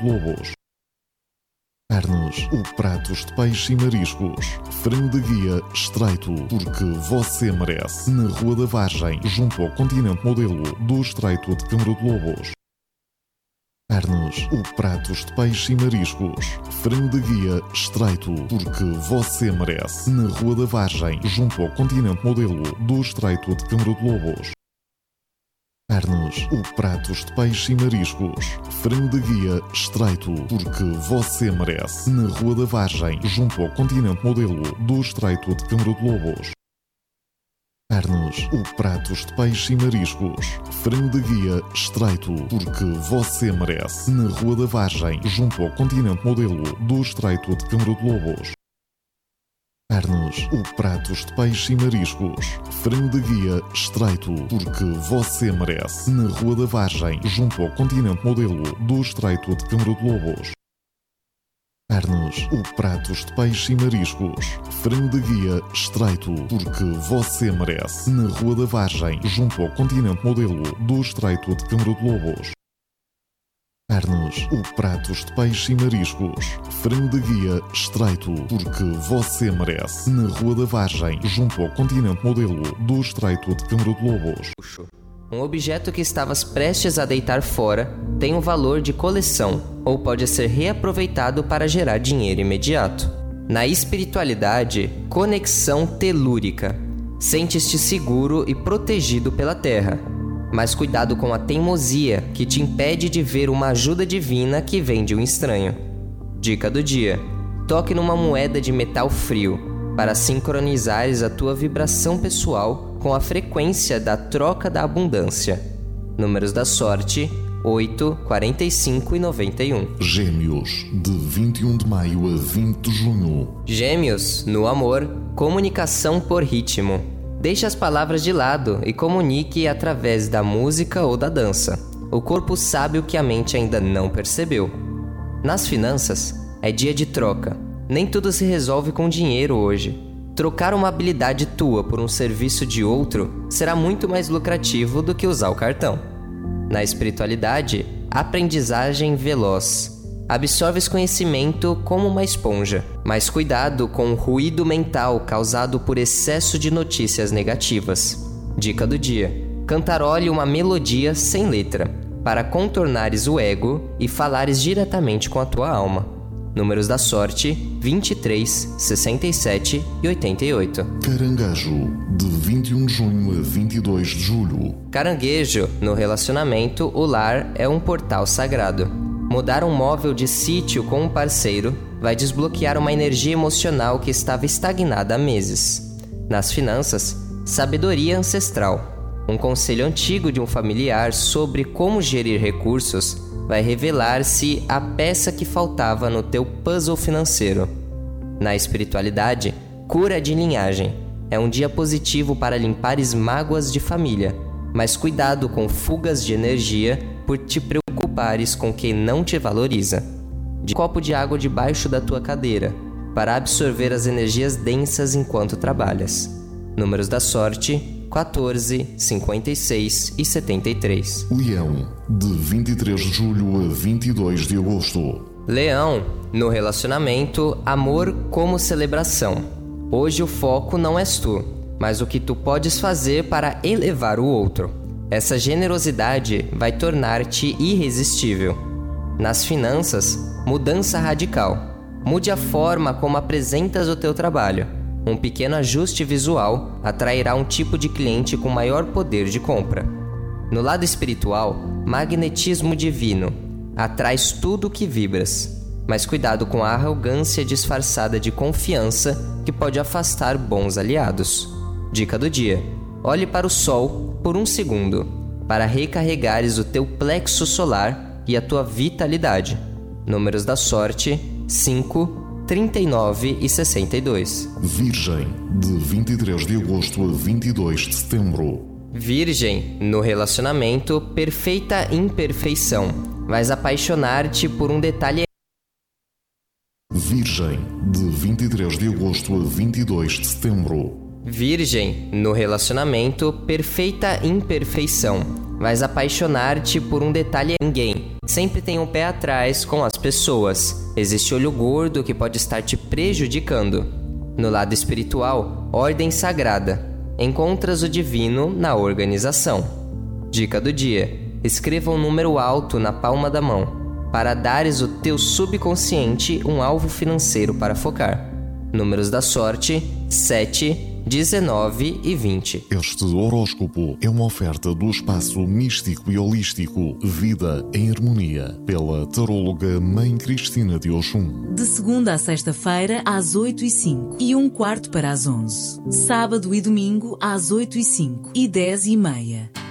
de lobos. Carnes ou pratos de peixe e mariscos. Frango de guia estreito, porque você merece. Na Rua da Vargem, junto ao Continente Modelo do Estreito de Câmara de Lobos. Carnes ou pratos de peixe e mariscos. Frango de guia estreito, porque você merece. Na Rua da Vargem, junto ao Continente Modelo do Estreito de Câmara de Lobos. Carnes ou pratos de peixe e mariscos. Frango de guia estreito, porque você merece. Na Rua da Vargem, junto ao Continente Modelo do Estreito de Câmara de Lobos. Carnes ou pratos de peixe e mariscos. Frango de guia estreito, porque você merece. Na Rua da Vargem, junto ao Continente Modelo do Estreito de Câmara de Lobos. Carnes ou pratos de peixe e mariscos. Frango de guia estreito, porque você merece. Na Rua da Vargem, junto ao Continente Modelo do Estreito de Câmara de Lobos. Carnes ou pratos de peixe e mariscos. Frango de guia estreito, porque você merece. Na Rua da Vargem, junto ao Continente Modelo do Estreito de Câmara de Lobos. Carnes ou pratos de peixe e mariscos. Frango de guia estreito, porque você merece. Na Rua da Vargem, junto ao Continente Modelo do Estreito de Câmara de Lobos. Um objeto que estavas prestes a deitar fora tem um valor de coleção ou pode ser reaproveitado para gerar dinheiro imediato. Na espiritualidade, conexão telúrica. Sentes-te seguro e protegido pela Terra. Mas cuidado com a teimosia que te impede de ver uma ajuda divina que vem de um estranho. Dica do dia: toque numa moeda de metal frio para sincronizares a tua vibração pessoal com a frequência da troca da abundância. Números da sorte: 8, 45 e 91. Gêmeos, de 21 de maio a 20 de junho. Gêmeos, no amor, comunicação por ritmo. Deixe as palavras de lado e comunique através da música ou da dança. O corpo sabe o que a mente ainda não percebeu. Nas finanças, é dia de troca. Nem tudo se resolve com dinheiro hoje. Trocar uma habilidade tua por um serviço de outro será muito mais lucrativo do que usar o cartão. Na espiritualidade, aprendizagem veloz. Absorves conhecimento como uma esponja, mas cuidado com o ruído mental causado por excesso de notícias negativas. Dica do dia: cantarole uma melodia sem letra, para contornares o ego e falares diretamente com a tua alma. Números da sorte: 23, 67 e 88. Caranguejo, de 21 de junho a 22 de julho. Caranguejo, no relacionamento, o lar é um portal sagrado. Mudar um móvel de sítio com um parceiro vai desbloquear uma energia emocional que estava estagnada há meses. Nas finanças, sabedoria ancestral. Um conselho antigo de um familiar sobre como gerir recursos vai revelar-se a peça que faltava no teu puzzle financeiro. Na espiritualidade, cura de linhagem. É um dia positivo para limpares mágoas de família, mas cuidado com fugas de energia por te preocupares com quem não te valoriza. De copo de água debaixo da tua cadeira, para absorver as energias densas enquanto trabalhas. Números da sorte: 14, 56 e 73. Leão, de 23 de julho a 22 de agosto. Leão, no relacionamento, amor como celebração. Hoje o foco não és tu, mas o que tu podes fazer para elevar o outro. Essa generosidade vai tornar-te irresistível. Nas finanças, mudança radical. Mude a forma como apresentas o teu trabalho. Um pequeno ajuste visual atrairá um tipo de cliente com maior poder de compra. No lado espiritual, magnetismo divino. Atrais tudo o que vibras. Mas cuidado com a arrogância disfarçada de confiança que pode afastar bons aliados. Dica do dia: olhe para o sol por um segundo, para recarregares o teu plexo solar e a tua vitalidade. Números da sorte: 5, 39 e 62. Virgem, de 23 de agosto a 22 de setembro. Virgem, no relacionamento, perfeita imperfeição. Vais apaixonar-te por um detalhe. Virgem, de 23 de agosto a 22 de setembro. Virgem, no relacionamento, perfeita imperfeição. Vais apaixonar-te por um detalhe em ninguém. Sempre tem um pé atrás com as pessoas. Existe olho gordo que pode estar te prejudicando. No lado espiritual, ordem sagrada. Encontras o divino na organização. Dica do dia: escreva um número alto na palma da mão, para dares ao teu subconsciente um alvo financeiro para focar. Números da sorte: 7, 19 e 20. Este horóscopo é uma oferta do espaço místico e holístico Vida em Harmonia, pela taróloga Mãe Cristina de Oxum. De segunda a sexta-feira, às 8h05 e 1/4 para as 11. Sábado e domingo, às 8h05 e 10h30.